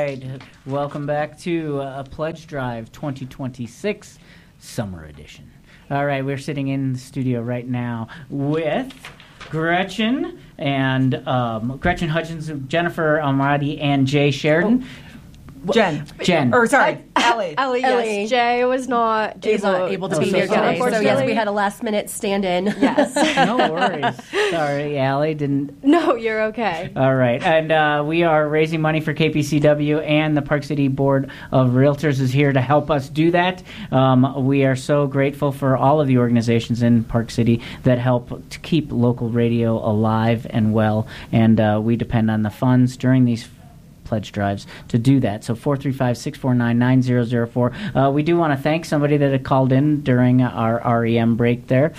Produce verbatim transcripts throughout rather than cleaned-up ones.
right. Welcome back to uh, Pledge Drive twenty twenty-six Summer Edition. All right, we're sitting in the studio right now with Gretchen and um, Gretchen Hutchins, Jennifer Almadi, and Jay Sheridan. Oh. Jen. Jen. Or sorry, Ellie. Ellie, Ellie. yes. Jay was not Jay's able, not able to oh, be so here sorry. today. So yes, we had a last minute stand in. Yes. No worries. Sorry, Allie didn't. No, you're okay. All right, and uh, we are raising money for K P C W, and the Park City Board of Realtors is here to help us do that. Um, we are so grateful for all of the organizations in Park City that help to keep local radio alive and well, and uh, we depend on the funds during these pledge drives to do that. So four three five, six four nine, nine zero zero four. Uh, we do want to thank somebody that had called in during our R E M break there.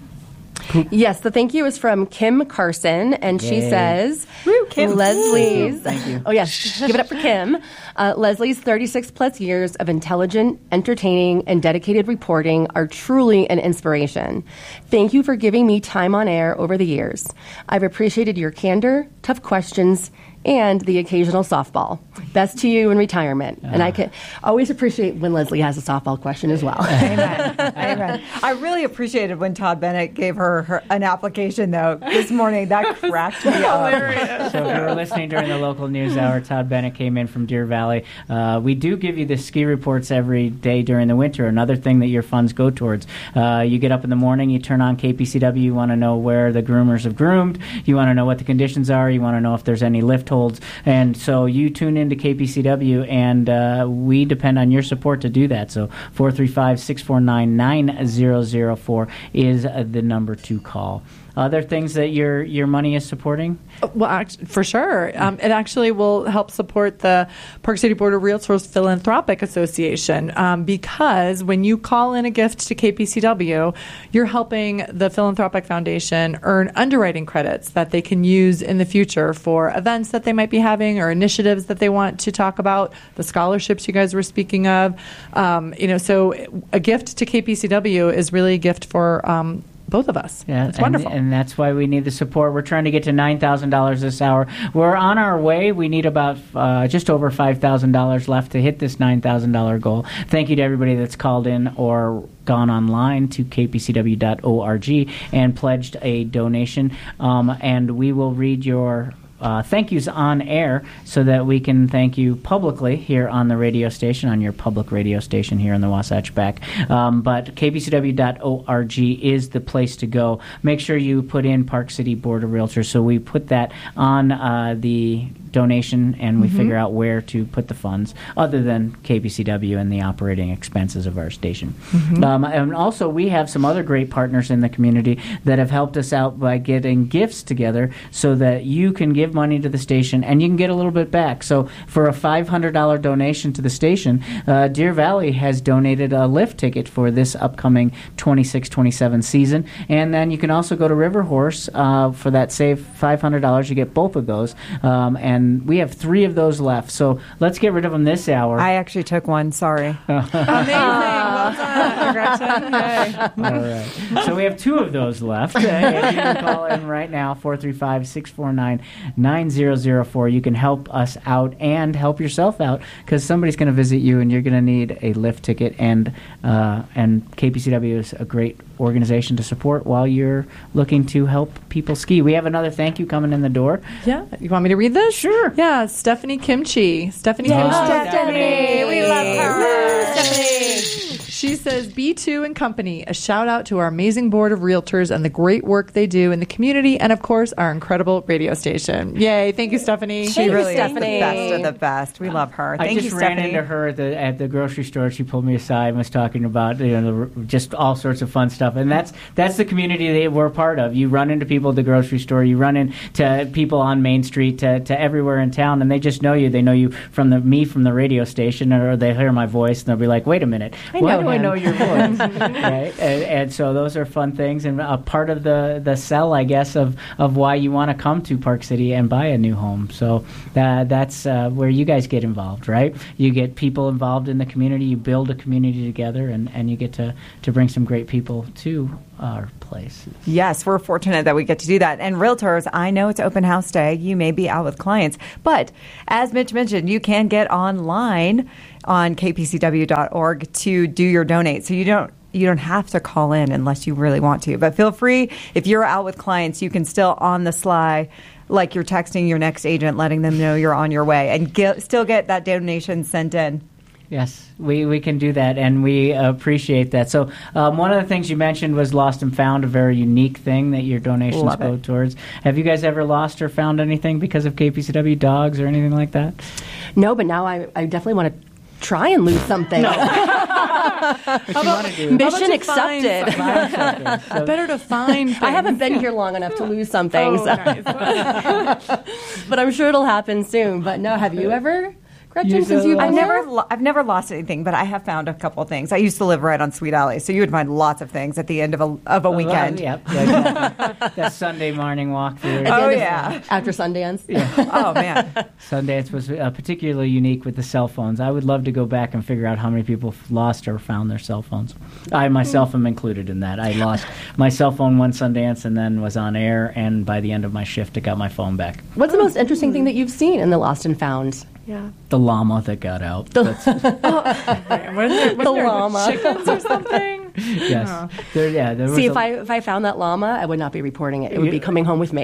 Yes, the thank you is from Kim Carson, and she Yay. says, Woo, Kim. Leslie's, Thank you. oh yes, give it up for Kim. Uh, Leslie's thirty-six plus years of intelligent, entertaining, and dedicated reporting are truly an inspiration. Thank you for giving me time on air over the years. I've appreciated your candor, tough questions, and the occasional softball. Best to you in retirement. Uh. And I can always appreciate when Leslie has a softball question as well. Amen. Amen. I really appreciated when Todd Bennett gave her, her an application, though, this morning. That cracked me up. So if you were listening during the local news hour, Todd Bennett came in from Deer Valley. Uh, we do give you the ski reports every day during the winter, another thing that your funds go towards. Uh, you get up in the morning, you turn on K P C W, you want to know where the groomers have groomed, you want to know what the conditions are, you want to know if there's any lift holds, and so you tune into K P C W, and uh, we depend on your support to do that. So four three five, six four nine, nine zero zero four is uh, the number to call. Other things that your your money is supporting? Well, act- for sure. Um, it actually will help support the Park City Board of Realtors Philanthropic Association um, because when you call in a gift to K P C W, you're helping the Philanthropic Foundation earn underwriting credits that they can use in the future for events that they might be having or initiatives that they want to talk about, the scholarships you guys were speaking of. Um, you know, so a gift to K P C W is really a gift for um, both of us. Yeah, it's and, wonderful. And that's why we need the support. We're trying to get to nine thousand dollars this hour. We're on our way. We need about uh, just over five thousand dollars left to hit this nine thousand dollars goal. Thank you to everybody that's called in or gone online to k p c w dot org and pledged a donation. Um, and we will read your Uh, thank yous on air so that we can thank you publicly here on the radio station, on your public radio station here in the Wasatch Back. Um, but k p c w dot org is the place to go. Make sure you put in Park City Board of Realtors. So we put that on uh, the donation, and we mm-hmm. figure out where to put the funds other than K P C W and the operating expenses of our station. Mm-hmm. Um, and also, we have some other great partners in the community that have helped us out by getting gifts together so that you can give money to the station and you can get a little bit back. So for a five hundred dollars donation to the station, uh, Deer Valley has donated a lift ticket for this upcoming twenty-six twenty-seven season. And then you can also go to River Horse uh, for that save five hundred dollars. You get both of those. Um, and we have three of those left. So let's get rid of them this hour. I actually took one. Sorry. Amazing. Well done, Gretchen. Yay. All right. So we have two of those left. Uh, and you can call in right now, four three five, six four nine, nine zero zero four. You can help us out and help yourself out because somebody's going to visit you and you're going to need a lift ticket. And, uh, and K P C W is a great organization to support while you're looking to help people ski. We have another thank you coming in the door. Yeah. You want me to read this? Sure. Yeah. Stephanie Kimchi. Stephanie Yay, Kimchi. Stephanie. We love her. Woo, Stephanie. She says, B two and Company, a shout out to our amazing board of realtors and the great work they do in the community and, of course, our incredible radio station. Yay. Thank you, Stephanie. She Thank really you, is the Stephanie. best of the best. We love her. I Thank just you, ran Stephanie. into her at the, at the grocery store. She pulled me aside and was talking about you know the, just all sorts of fun stuff. And that's that's the community that we're part of. You run into people at the grocery store. You run into people on Main Street, to, to everywhere in town, and they just know you. They know you from the me from the radio station, or they hear my voice, and they'll be like, wait a minute, I why know do I him. know your voice? Right? And, and so those are fun things, and a part of the, the sell, I guess, of, of why you want to come to Park City and buy a new home. So that, that's uh, where you guys get involved, right? You get people involved in the community, you build a community together, and, and you get to, to bring some great people to our place. Yes, we're fortunate that we get to do that. And realtors, I know it's open house day. You may be out with clients. But as Mitch mentioned, you can get online on k p c w dot org to do your donate. So you don't you don't have to call in unless you really want to. But feel free, if you're out with clients, you can still on the sly, like you're texting your next agent, letting them know you're on your way, and get, still get that donation sent in. Yes, we, we can do that, and we appreciate that. So um, one of the things you mentioned was lost and found, a very unique thing that your donations Love go it. towards. Have you guys ever lost or found anything because of K P C W dogs or anything like that? No, but now I, I definitely want to try and lose something. Mission accepted. So, Better to find things. I haven't been here long enough to lose something, Oh, so. nice. But I'm sure it'll happen soon. But no, have you ever, Gretchen, You since do. you've been I've here? never, lo- I've never lost anything, but I have found a couple things. I used to live right on Sweet Alley, so you would find lots of things at the end of a of a weekend. Uh, yep. Yeah, exactly. That Sunday morning walk through. Oh yeah. After Sundance? Oh man. Sundance was uh, particularly unique with the cell phones. I would love to go back and figure out how many people f- lost or found their cell phones. I myself am included in that. I lost my cell phone one Sundance and then was on air, and by the end of my shift, I got my phone back. What's the most interesting thing that you've seen in the Lost and Found? Yeah. The llama that got out. That's, Wait, wasn't there, wasn't The there llama. chickens or something? yes. There, yeah, there was See, a- if I if I found that llama, I would not be reporting it. It would You- be coming home with me.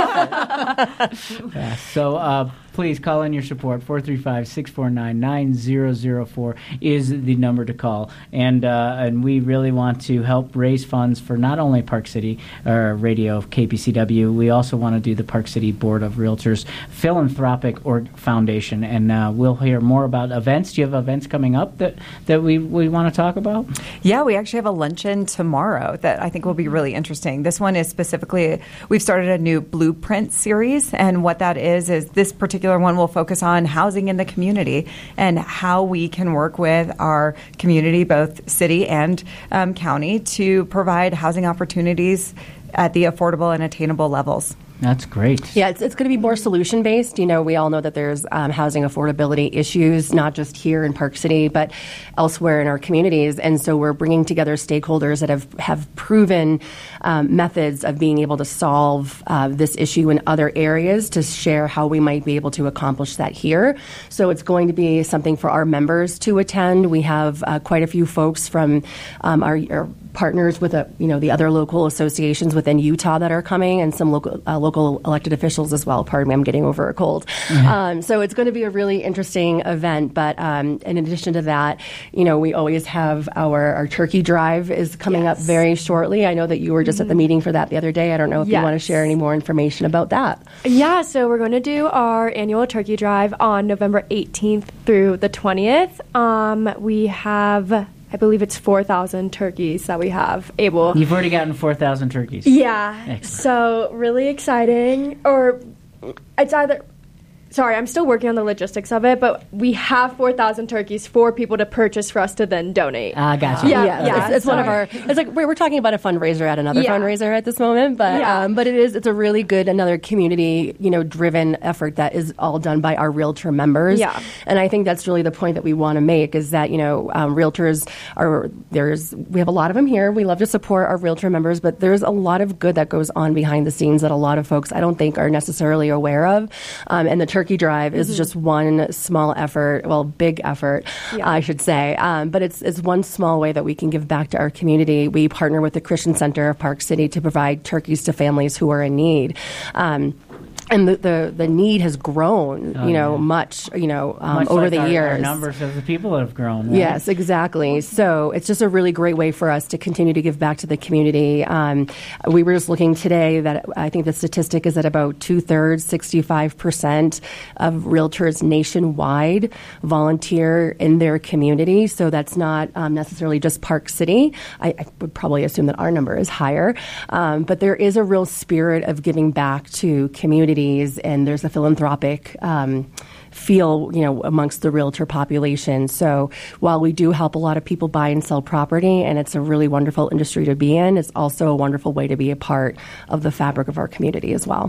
Yeah, so uh, please call in your support. four three five, six four nine, nine zero zero four is the number to call. And uh, and we really want to help raise funds for not only Park City uh, Radio, K P C W, we also want to do the Park City Board of Realtors Philanthropic Org Foundation. And uh, we'll hear more about events. Do you have events coming up that, that we, we want to talk about? Yeah, we actually have a luncheon tomorrow that I think will be really interesting. This one is specifically, we've started a new blueprint series, and what that is, is this particular one will focus on housing in the community and how we can work with our community, both city and um, county, to provide housing opportunities at the affordable and attainable levels. That's great. Yeah, it's, it's going to be more solution based. You know, we all know that there's um, housing affordability issues, not just here in Park City, but elsewhere in our communities. And so we're bringing together stakeholders that have, have proven um, methods of being able to solve uh, this issue in other areas to share how we might be able to accomplish that here. So it's going to be something for our members to attend. We have uh, quite a few folks from um, our, our partners with a, you know, the other local associations within Utah that are coming, and some local uh, local elected officials as well. Pardon me, I'm getting over a cold. Mm-hmm. Um, so it's going to be a really interesting event. But um, in addition to that, you know, we always have our, our turkey drive is coming Yes. up very shortly. I know that you were just mm-hmm. at the meeting for that the other day. I don't know if Yes. you want to share any more information about that. Yeah, so we're going to do our annual turkey drive on November eighteenth through the twentieth. Um, we have, I believe it's four thousand turkeys that we have able. You've already gotten four thousand turkeys. Yeah. Excellent. So really exciting. Or it's either, sorry, I'm still working on the logistics of it, but we have four thousand turkeys for people to purchase for us to then donate. Ah, gotcha. Yeah, yeah, yeah, It's, it's one of sorry. our. It's like we're, we're talking about a fundraiser at another Yeah. fundraiser at this moment, but Yeah. um, but it is it's a really good another community you know driven effort that is all done by our realtor members. Yeah. And I think that's really the point that we want to make is that you know um, realtors are there's we have a lot of them here. We love to support our realtor members, but there's a lot of good that goes on behind the scenes that a lot of folks I don't think are necessarily aware of. Um, and the turkey drive mm-hmm. is just one small effort, well, big effort, Yeah. I should say. Um, but it's it's one small way that we can give back to our community. We partner with the Christian Center of Park City to provide turkeys to families who are in need. Um, and the, the, the need has grown, Oh, you know, yeah. much, you know, um, Much over like the our, years. Our numbers of the people have grown. Right? Yes, exactly. So it's just a really great way for us to continue to give back to the community. Um, we were just looking today that I think the statistic is that about two-thirds, sixty-five percent of realtors nationwide volunteer in their community. So that's not um, necessarily just Park City. I, I would probably assume that our number is higher. Um, but there is a real spirit of giving back to communities, and there's a philanthropic um, feel, you know, amongst the realtor population. So while we do help a lot of people buy and sell property, and it's a really wonderful industry to be in, it's also a wonderful way to be a part of the fabric of our community as well.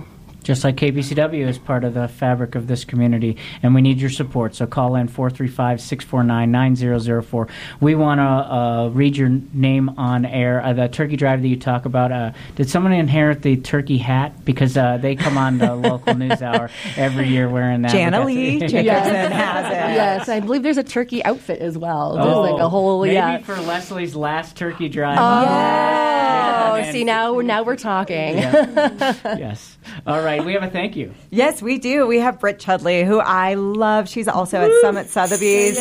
Just like K P C W is part of the fabric of this community, and we need your support. So call in four three five, six four nine, nine zero zero four. We want to uh, read your name on air. Uh, the turkey drive that you talk about, uh, did someone inherit the turkey hat? Because uh, they come on the local news hour every year wearing that. Jana Lee Jacobson Yes. has it. Yes, I believe there's a turkey outfit as well. There's Oh, like a whole maybe yeah. for Leslie's last turkey drive. Oh, Yeah. see now we're now we're talking. Yeah. Yes. All right. We have a thank you. Yes, we do. We have Britt Chudley, who I love. She's also at Summit Sotheby's.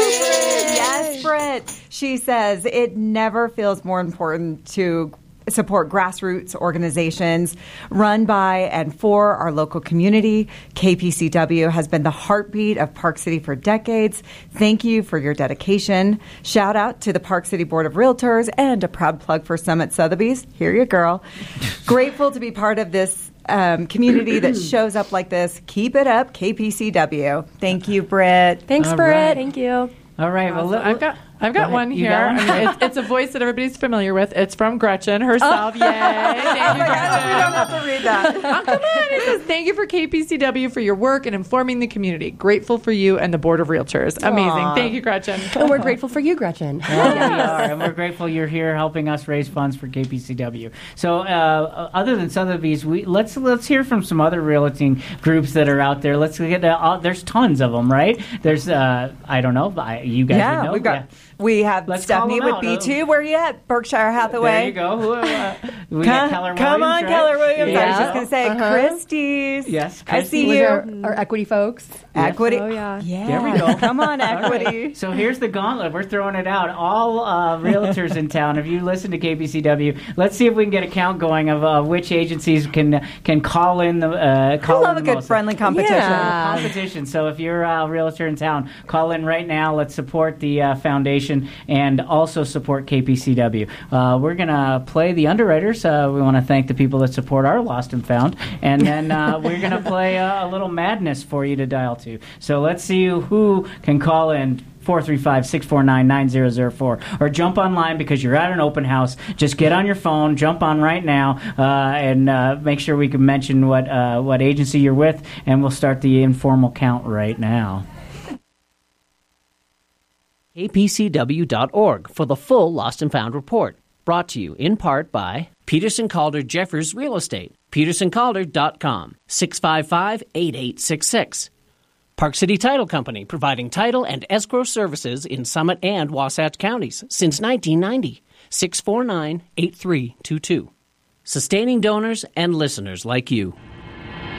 Yes, Britt. She says it never feels more important to support grassroots organizations run by and for our local community. K P C W has been the heartbeat of Park City for decades. Thank you for your dedication. Shout out to the Park City Board of Realtors and a proud plug for Summit Sotheby's. Here you girl. Grateful to be part of this um, community that shows up like this. Keep it up, K P C W. Thank you, Britt. Thanks, All Britt. right. Thank you. All right. Well, I've got I've got Go one ahead. You here. got one? I mean, it's, it's a voice that everybody's familiar with. It's from Gretchen herself. Yay! Thank you, Gretchen. We don't have to read that. Oh, come on. It says, thank you for K P C W for your work and informing the community. Grateful for you and the Board of Realtors. Amazing. Aw. Thank you, Gretchen. And we're grateful for you, Gretchen. Yeah, we are, and we're grateful you're here helping us raise funds for K P C W. So, uh, other than Sotheby's, we let's let's hear from some other realting groups that are out there. Let's get uh, uh, there's tons of them, right? There's uh, I don't know, I, you guys would Yeah, know. we've got. Yeah. We have Let's call Stephanie them with out. B two. Where you at? Berkshire Hathaway. There you go. Who, uh, we got Come, Keller come Williams, on, right? Keller Williams. I was Yeah. just going to say Uh-huh. Christie's. Yes, I Christie's. see With you. our, our equity folks. Equity. Oh, yeah. Yeah. There we go. Come on, All right. equity. So here's the gauntlet. We're throwing it out. All uh, realtors in town, if you listen to K P C W, let's see if we can get a count going of uh, which agencies can can call in the uh, call I love in a the good most. friendly competition. Yeah. Competition. So if you're a realtor in town, call in right now. Let's support the uh, foundation and also support K P C W. Uh, we're going to play the underwriters. Uh, we want to thank the people that support our Lost and Found. And then uh, we're going to play uh, a little madness for you to dial to. So let's see who can call in. four three five, six four nine, nine zero zero four, or jump online because you're at an open house. Just get on your phone, jump on right now, uh, and uh, make sure we can mention what uh, what agency you're with, and we'll start the informal count right now. K P C W dot org for the full Lost and Found report. Brought to you in part by Peterson Calder Jeffers Real Estate, peterson calder dot com, six five five, eight eight six six. Park City Title Company, providing title and escrow services in Summit and Wasatch counties since nineteen ninety, six four nine, eight three two two. Sustaining donors and listeners like you.